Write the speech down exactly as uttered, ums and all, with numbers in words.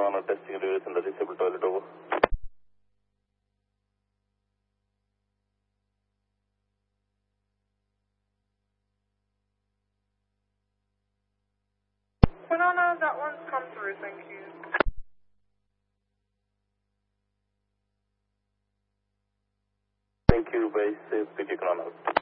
Quinona testing release in the disabled toilet, over. Quinona, that one's come through, thank you. Thank you, base, P T Quinona.